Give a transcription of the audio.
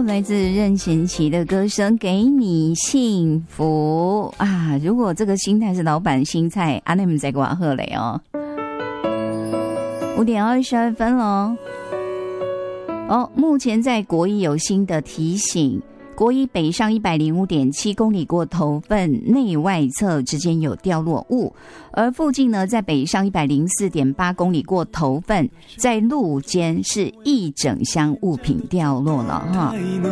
来自任贤齐的歌声《给你幸福》啊！如果这个心态是老板心态，你们在刮贺嘞哦。5点22分了哦。目前在国一有新的提醒。国一北上 105.7 公里过头份内外侧之间有掉落物，而附近呢，在北上 104.8 公里过头份，在路间是一整箱物品掉落了哈。